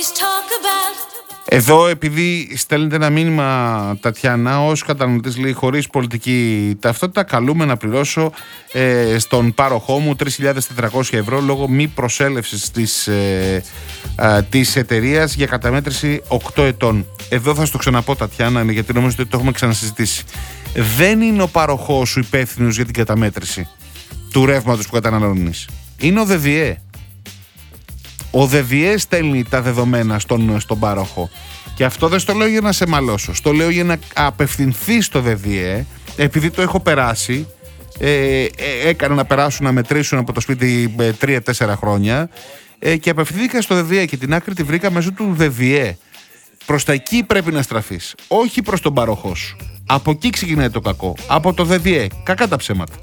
Εδώ, επειδή στέλνετε ένα μήνυμα, Τατιάνα, ως καταναλωτής, λέει, χωρίς πολιτική ταυτότητα, καλούμε να πληρώσω στον πάροχό μου 3.400 ευρώ λόγω μη προσέλευσης της εταιρείας για καταμέτρηση 8 ετών. Εδώ θα στο ξαναπώ, Τατιάνα, γιατί νομίζω ότι το έχουμε ξανασυζητήσει. Δεν είναι ο πάροχός σου υπεύθυνος για την καταμέτρηση του ρεύματος που καταναλώνεις. Είναι ο ΔΔΕ. Ο ΔΔΕ στέλνει τα δεδομένα στον πάροχο. Και αυτό δεν στο λέω για να σε μαλώσω. Στο λέω για να απευθυνθεί στο ΔΔΕ, επειδή το έχω περάσει. Έκανα να περάσουν, να μετρήσουν από το σπίτι 3-4 χρόνια. Και απευθυνθήκα στο ΔΔΕ και την άκρη τη βρήκα μέσω του ΔΔΕ. Προς τα εκεί πρέπει να στραφείς. Όχι προς τον πάροχό σου. Από εκεί ξεκινάει το κακό. Από το ΔΔΕ. Κακά τα ψέματα.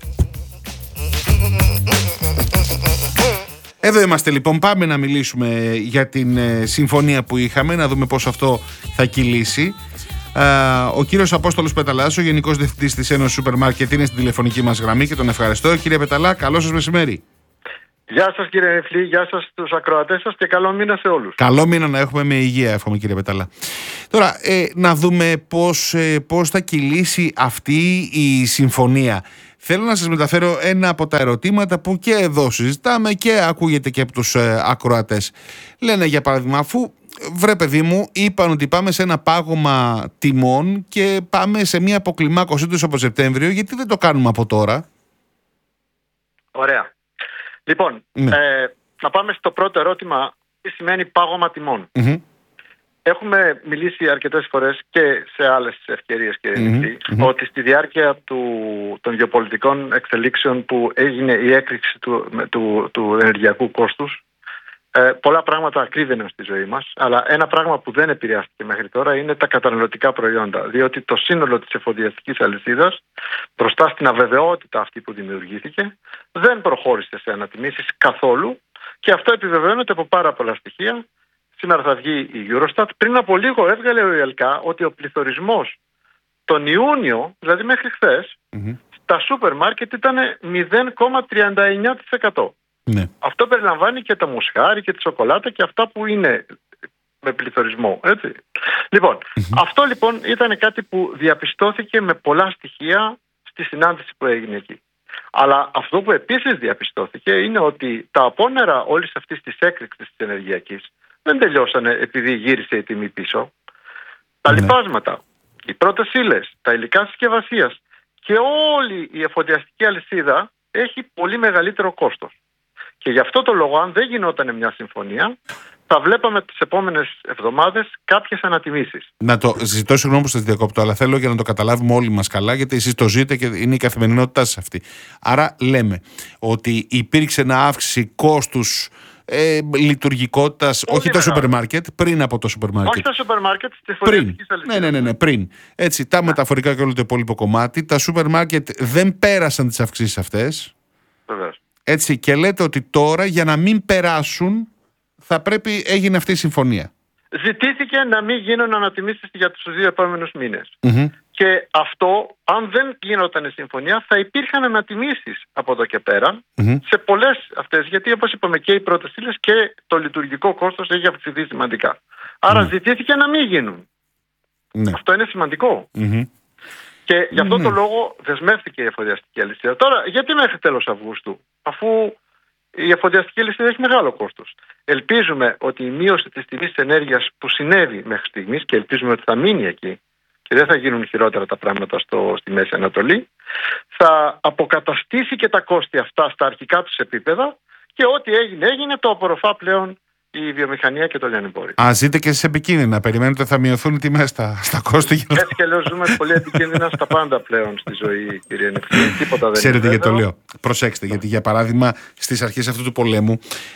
Εδώ είμαστε λοιπόν, πάμε να μιλήσουμε για την συμφωνία που είχαμε, να δούμε πώς αυτό θα κυλήσει. Ο κύριος Απόστολος Πεταλάς, ο Γενικός Διευθυντής της Ένωσης Σούπερ Μάρκετ, είναι στην τηλεφωνική μας γραμμή και τον ευχαριστώ. Κύριε Πεταλά, καλό σας μεσημέρι. Γεια σας κύριε Νεφλή, γεια σας στους ακροατές σας και καλό μήνα σε όλους. Καλό μήνα να έχουμε, με υγεία εύχομαι, κύριε Πεταλά. Τώρα να δούμε πώς θα κυλήσει αυτή η συμφωνία. Θέλω να σας μεταφέρω ένα από τα ερωτήματα που και εδώ συζητάμε και ακούγεται και από τους ακροατές. Λένε, για παράδειγμα, αφού βρε παιδί μου είπαν ότι πάμε σε ένα πάγωμα τιμών και πάμε σε μια αποκλιμάκωσή τους από Σεπτέμβριο, γιατί δεν το κάνουμε από τώρα? Ωραία. Λοιπόν, να πάμε στο πρώτο ερώτημα. Τι σημαίνει πάγωμα τιμών? Έχουμε μιλήσει αρκετές φορές και σε άλλες ευκαιρίες, ότι στη διάρκεια των γεωπολιτικών εξελίξεων που έγινε η έκρηξη του ενεργειακού κόστους, πολλά πράγματα ακρίβαιναν στη ζωή μας, αλλά ένα πράγμα που δεν επηρεάστηκε μέχρι τώρα είναι τα καταναλωτικά προϊόντα, διότι το σύνολο της εφοδιαστικής αλυσίδας, μπροστά στην αβεβαιότητα αυτή που δημιουργήθηκε, δεν προχώρησε σε ανατιμήσεις καθόλου, και αυτό επιβεβαιώνεται από πάρα πολλά στοιχεία. Σήμερα θα βγει η Eurostat. Πριν από λίγο έβγαλε ο ΕΛΚΑ ότι ο πληθωρισμός τον Ιούνιο, δηλαδή μέχρι χθες, στα σούπερ μάρκετ ήταν 0,39%. Ναι. Αυτό περιλαμβάνει και τα μοσχάρι και τη σοκολάτα και αυτά που είναι με πληθωρισμό. Έτσι. Λοιπόν, αυτό λοιπόν ήταν κάτι που διαπιστώθηκε με πολλά στοιχεία στη συνάντηση που έγινε εκεί. Αλλά αυτό που επίσης διαπιστώθηκε είναι ότι τα απόνερα όλης αυτής της έκρηξης της ενεργειακής δεν τελειώσανε επειδή γύρισε η τιμή πίσω. Τα λιπάσματα, οι πρώτες ύλες, τα υλικά συσκευασίας και όλη η εφοδιαστική αλυσίδα έχει πολύ μεγαλύτερο κόστος. Και γι' αυτό το λόγο, αν δεν γινόταν μια συμφωνία, θα βλέπαμε τις επόμενες εβδομάδες κάποιες ανατιμήσεις. Να το ζητώ, συγγνώμη που σας διακόπτω, αλλά θέλω για να το καταλάβουμε όλοι μας καλά, γιατί εσείς το ζείτε και είναι η καθημερινότητά σας αυτή. Άρα λέμε ότι υπήρξε ένα αύξηση κόστους λειτουργικότητας, όχι το σούπερ μάρκετ, πριν από το σούπερ μάρκετ. Όχι το σούπερ μάρκετ, στη φορευτική αλυσίδα. Ναι, πριν. Έτσι, τα μεταφορικά και όλο το υπόλοιπο κομμάτι. Τα σούπερ μάρκετ δεν πέρασαν τις αυξήσεις αυτές. Βεβαίως. Έτσι, και λέτε ότι τώρα για να μην περάσουν έγινε αυτή η συμφωνία. Ζητήθηκε να μην γίνουν ανατιμήσεις για τους 2 επόμενους μήνες. Και αυτό, αν δεν γινόταν η συμφωνία, θα υπήρχαν ανατιμήσεις από εδώ και πέρα σε πολλές αυτές. Γιατί, όπως είπαμε, και οι πρώτες ύλες και το λειτουργικό κόστος έχει αυξηθεί σημαντικά. Άρα ζητήθηκε να μην γίνουν. Αυτό είναι σημαντικό. Και γι' αυτό το λόγο δεσμεύτηκε η εφοδιαστική αλυσίδα. Τώρα, γιατί μέχρι τέλος Αυγούστου, αφού η εφοδιαστική αλυσίδα έχει μεγάλο κόστος? Ελπίζουμε ότι η μείωση της τιμής ενέργειας που συνέβη μέχρι στιγμής, και ελπίζουμε ότι θα μείνει εκεί και δεν θα γίνουν χειρότερα τα πράγματα στη Μέση Ανατολή, θα αποκαταστήσει και τα κόστη αυτά στα αρχικά τους επίπεδα, και ό,τι έγινε το απορροφά πλέον η βιομηχανία και το λιανεμπόριο. Ζείτε και εσείς επικίνδυνα. Περιμένετε θα μειωθούν οι τιμές στα κόστη? Έτσι και λέω, ζούμε πολύ επικίνδυνα στα πάντα πλέον στη ζωή, κύριε Νεφλή. Τίποτα δεν Ξέρετε γιατί το λέω? Προσέξτε, γιατί για παράδειγμα στις αρχές αυτού του πολέμου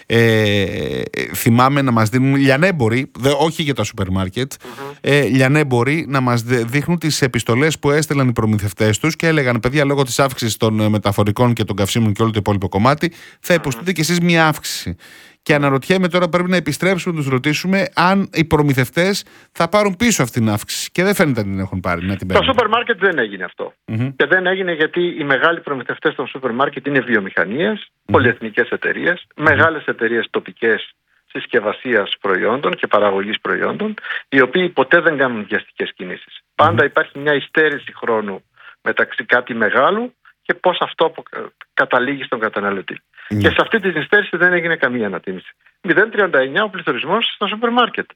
θυμάμαι να μας δίνουν λιανέμποροι, όχι για τα σούπερ μάρκετ, λιανέμποροι να μας δείχνουν τις επιστολές που έστελναν οι προμηθευτές τους και έλεγαν, παιδιά, λόγω της αύξησης των μεταφορικών και των καυσίμων και όλο το υπόλοιπο κομμάτι, θα υποστείτε κι εσείς μια αύξηση. Και αναρωτιέμαι τώρα, πρέπει να επιστρέψουμε να τους ρωτήσουμε αν οι προμηθευτές θα πάρουν πίσω αυτή την αύξηση. Και δεν φαίνεται να την έχουν πάρει. Το σούπερ μάρκετ δεν έγινε αυτό. Και δεν έγινε γιατί οι μεγάλοι προμηθευτές των σούπερ μάρκετ είναι βιομηχανίες, πολυεθνικές εταιρείες, μεγάλες εταιρείες τοπικές συσκευασίας προϊόντων και παραγωγής προϊόντων, οι οποίοι ποτέ δεν κάνουν βιαστικές κινήσεις. Πάντα υπάρχει μια υστέρηση χρόνου μεταξύ κάτι μεγάλου και πώς αυτό καταλήγει στον καταναλωτή. Και σε αυτή τη υστέρηση δεν έγινε καμία ανατίμηση. 0,39 ο πληθωρισμός στα σούπερ μάρκετ.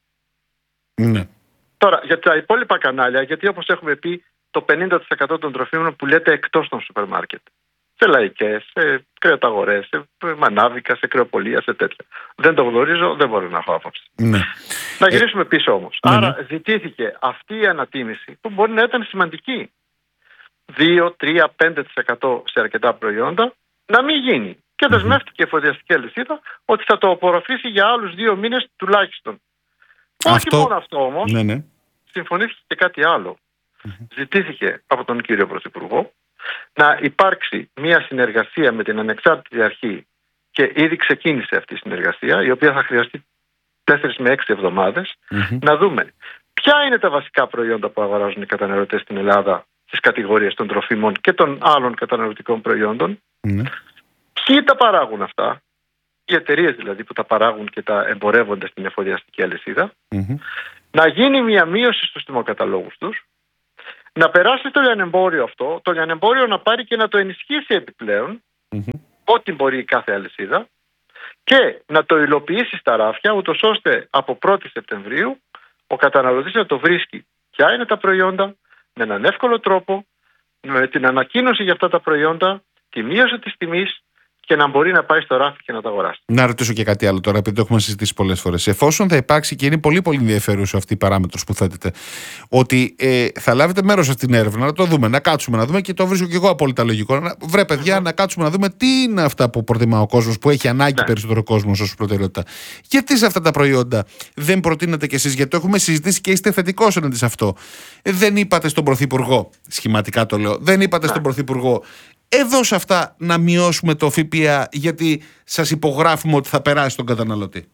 Τώρα, για τα υπόλοιπα κανάλια, γιατί όπως έχουμε πει, το 50% των τροφίμων πουλιέται εκτός των σούπερ μάρκετ. Σε λαϊκές, σε κρεαταγορές, σε μανάβικα, σε κρεοπολία, σε τέτοια. Δεν το γνωρίζω, δεν μπορώ να έχω άποψη. Να γυρίσουμε πίσω όμως. Άρα ζητήθηκε αυτή η ανατίμηση που μπορεί να ήταν σημαντική. 2, 3, 5% σε αρκετά προϊόντα να μην γίνει. Και δεσμεύτηκε η εφοδιαστική αλυσίδα ότι θα το απορροφήσει για άλλους 2 μήνες τουλάχιστον. Όχι μόνο αυτό όμως, συμφωνήθηκε και κάτι άλλο. Ζητήθηκε από τον κύριο Πρωθυπουργό να υπάρξει μια συνεργασία με την ανεξάρτητη αρχή και ήδη ξεκίνησε αυτή η συνεργασία, η οποία θα χρειαστεί 4 με 6 εβδομάδες, να δούμε ποια είναι τα βασικά προϊόντα που αγοράζουν οι καταναλωτές στην Ελλάδα στις κατηγορίες των τροφίμων και των άλλων καταναλωτικών προϊόντων, ποιοι τα παράγουν αυτά, οι εταιρείες δηλαδή που τα παράγουν και τα εμπορεύονται στην εφοδιαστική αλυσίδα, να γίνει μια μείωση στους τιμοκαταλόγους τους, να περάσει το λιανεμπόριο αυτό, το λιανεμπόριο να πάρει και να το ενισχύσει επιπλέον, ό,τι μπορεί η κάθε αλυσίδα, και να το υλοποιήσει στα ράφια, ούτως ώστε από 1η Σεπτεμβρίου ο καταναλωτής να το βρίσκει ποια είναι τα προϊόντα, με έναν εύκολο τρόπο, με την ανακοίνωση για αυτά τα προϊόντα, τη μείωση της τιμής και να μπορεί να πάει στο ράφι και να τα αγοράσει. Να ρωτήσω και κάτι άλλο τώρα, επειδή το έχουμε συζητήσει πολλές φορές. Εφόσον θα υπάρξει, και είναι πολύ πολύ ενδιαφέρουσα αυτή η παράμετρος που θέτετε, ότι θα λάβετε μέρος στην έρευνα, να το δούμε, να κάτσουμε να δούμε, και το βρίσκω και εγώ απόλυτα λογικό. Βρε παιδιά, να κάτσουμε να δούμε τι είναι αυτά που προτιμά ο κόσμος, που έχει ανάγκη περισσότερο κόσμος ως προτεραιότητα. Γιατί σε αυτά τα προϊόντα δεν προτείνετε κι εσείς, γιατί το έχουμε συζητήσει και είστε θετικός εναντί σε αυτό. Δεν είπατε στον Πρωθυπουργό, σχηματικά το λέω, δεν είπατε στον Πρωθυπουργό, εδώ σε αυτά να μειώσουμε το ΦΠΑ, γιατί σας υπογράφουμε ότι θα περάσει στον καταναλωτή?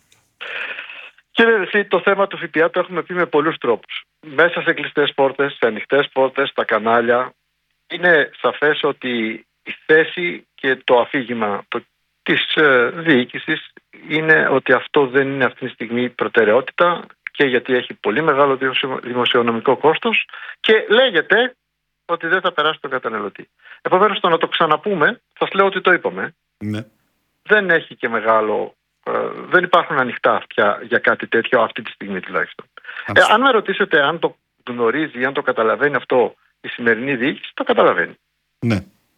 Κύριε Ρεσί, το θέμα του ΦΠΑ το έχουμε πει με πολλούς τρόπους. Μέσα σε κλειστές πόρτες, σε ανοιχτές πόρτες, στα κανάλια. Είναι σαφές ότι η θέση και το αφήγημα της διοίκησης είναι ότι αυτό δεν είναι αυτή τη στιγμή προτεραιότητα, και γιατί έχει πολύ μεγάλο δημοσιονομικό κόστος, και λέγεται ότι δεν θα περάσει τον καταναλωτή. Επομένως, το να το ξαναπούμε, θα σας λέω ότι το είπαμε. Δεν έχει και μεγάλο. Δεν υπάρχουν ανοιχτά αυτιά για κάτι τέτοιο αυτή τη στιγμή τουλάχιστον. Αν με ρωτήσετε αν το γνωρίζει ή αν το καταλαβαίνει αυτό η σημερινή διοίκηση, το καταλαβαίνει. Ναι.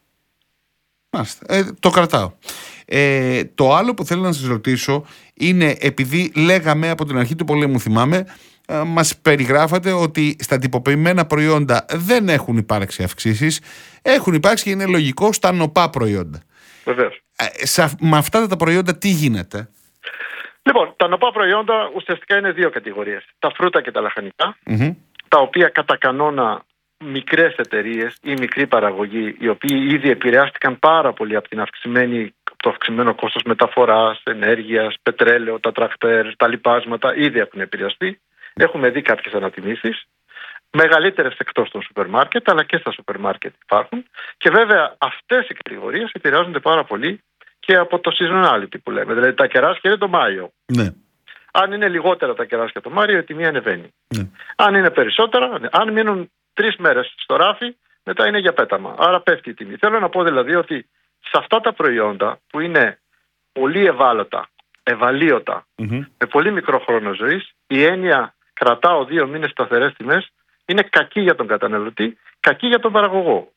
Το κρατάω. Το άλλο που θέλω να σας ρωτήσω είναι, επειδή λέγαμε από την αρχή του πολέμου, θυμάμαι, μας περιγράφατε ότι στα τυποποιημένα προϊόντα δεν έχουν υπάρξει αυξήσεις, έχουν υπάρξει, και είναι λογικό, στα νοπά προϊόντα. Βεβαίως. Με αυτά τα προϊόντα τι γίνεται? Λοιπόν, τα νοπά προϊόντα ουσιαστικά είναι 2 κατηγορίες. Τα φρούτα και τα λαχανικά, τα οποία κατά κανόνα μικρές εταιρείες ή μικρή παραγωγή, οι οποίοι ήδη επηρεάστηκαν πάρα πολύ από το αυξημένο κόστος μεταφοράς, ενέργειας, πετρέλαιο, τα τρακτέρ, τα λιπάσματα, ήδη έχουν επηρεαστεί. Έχουμε δει κάποιες ανατιμήσεις, μεγαλύτερες εκτός των σούπερ μάρκετ, αλλά και στα σούπερ μάρκετ υπάρχουν. Και βέβαια αυτές οι κατηγορίες επηρεάζονται πάρα πολύ και από το seasonality που λέμε. Δηλαδή τα κεράσια είναι το Μάιο. Ναι. Αν είναι λιγότερα τα κεράσια το Μάιο, η τιμή ανεβαίνει. Ναι. Αν είναι περισσότερα, αν μείνουν 3 μέρες στο ράφι, μετά είναι για πέταμα. Άρα πέφτει η τιμή. Θέλω να πω δηλαδή ότι σε αυτά τα προϊόντα που είναι πολύ ευάλωτα, ευαλείωτα, με πολύ μικρό χρόνο ζωής, η έννοια κρατάω 2 μήνες σταθερές τιμές είναι κακή για τον καταναλωτή, κακή για τον παραγωγό.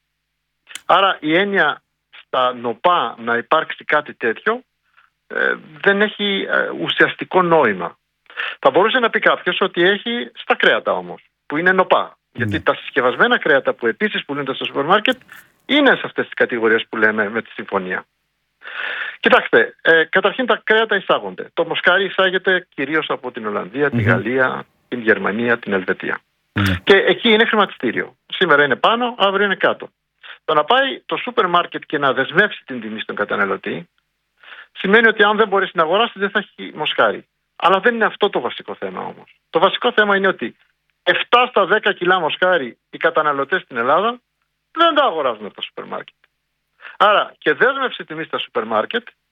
Άρα η έννοια στα νοπά να υπάρξει κάτι τέτοιο δεν έχει ουσιαστικό νόημα. Θα μπορούσε να πει κάποιος ότι έχει στα κρέατα όμως, που είναι νοπά. Γιατί τα συσκευασμένα κρέατα που επίσης πουλούνται στο σούπερ μάρκετ είναι σε αυτές τις κατηγορίες που λέμε με τη συμφωνία. Κοιτάξτε, καταρχήν τα κρέατα εισάγονται. Το μοσχάρι εισάγεται κυρίως από την Ολλανδία, τη Γαλλία, την Γερμανία, την Ελβετία. Και εκεί είναι χρηματιστήριο. Σήμερα είναι πάνω, αύριο είναι κάτω. Το να πάει το σούπερ μάρκετ και να δεσμεύσει την τιμή στον καταναλωτή σημαίνει ότι αν δεν μπορέσει να αγοράσει δεν θα έχει μοσχάρι. Αλλά δεν είναι αυτό το βασικό θέμα όμως. Το βασικό θέμα είναι ότι 7 στα 10 κιλά μοσχάρι οι καταναλωτές στην Ελλάδα δεν τα αγοράζουν από το σούπερ μάρκετ. Άρα και δέσμευση τιμή στα σούπερ μάρκετ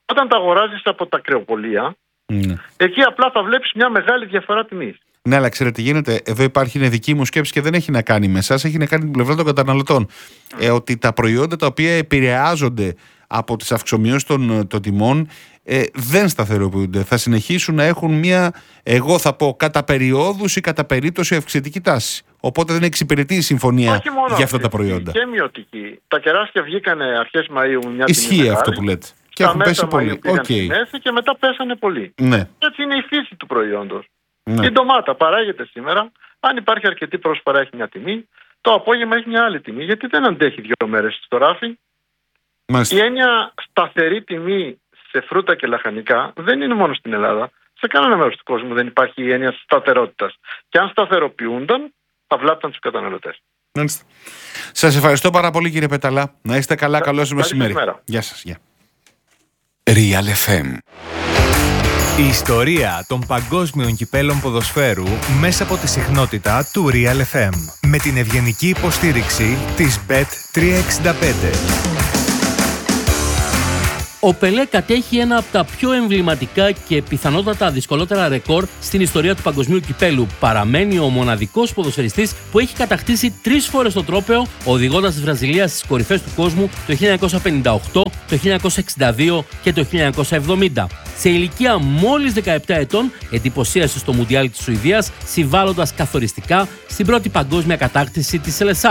Όταν τα αγοράζεις από τα κρεοπολία, εκεί απλά θα βλέπεις μια μεγάλη διαφορά τιμής. Ναι, αλλά ξέρετε τι γίνεται. Εδώ υπάρχει η δική μου σκέψη και δεν έχει να κάνει με εσάς, έχει να κάνει την πλευρά των καταναλωτών. Ότι τα προϊόντα τα οποία επηρεάζονται από τις αυξομοιώσεις των τιμών δεν σταθεροποιούνται. Θα συνεχίσουν να έχουν μια, εγώ θα πω, κατά περιόδους ή κατά περίπτωση αυξητική τάση. Οπότε δεν εξυπηρετεί η συμφωνία για αυτά τα προϊόντα. Και μειωτική. Τα κεράσια βγήκανε αρχές Μαΐου μια τιμή. Ισχύει αυτό που λέτε. Και έχουν πέσει πολύ. Μέση και μετά πέσανε πολύ. Ναι. Έτσι είναι η φύση του προϊόντος. Ναι. Η ντομάτα παράγεται σήμερα. Αν υπάρχει αρκετή πρόσφορα, έχει μια τιμή. Το απόγευμα έχει μια άλλη τιμή. Γιατί δεν αντέχει 2 μέρες στο ράφι. Μάλιστα. Η έννοια σταθερή τιμή σε φρούτα και λαχανικά δεν είναι μόνο στην Ελλάδα. Σε κανένα μέρος του κόσμου δεν υπάρχει η έννοια σταθερότητας. Και αν σταθεροποιούνταν, θα βλάπταν τους καταναλωτές. Μάλιστα. Σας ευχαριστώ πάρα πολύ, κύριε Πεταλά. Να είστε καλά. Καλό σας μεσημέρι. Γεια σας. Γεια. Real FM. Η ιστορία των παγκόσμιων κυπέλων ποδοσφαίρου μέσα από τη συχνότητα του Real FM. Με την ευγενική υποστήριξη της Bet365. Ο Πελέ κατέχει ένα από τα πιο εμβληματικά και πιθανότατα δυσκολότερα ρεκόρ στην ιστορία του παγκοσμίου κυπέλου. Παραμένει ο μοναδικός ποδοσφαιριστής που έχει κατακτήσει 3 φορές το τρόπαιο, οδηγώντας τη Βραζιλία στις κορυφές του κόσμου το 1958, το 1962 και το 1970. Σε ηλικία μόλις 17 ετών, εντυπωσίασε στο Μουντιάλ της Σουηδίας, συμβάλλοντας καθοριστικά στην πρώτη παγκόσμια κατάκτηση της Σελεσά.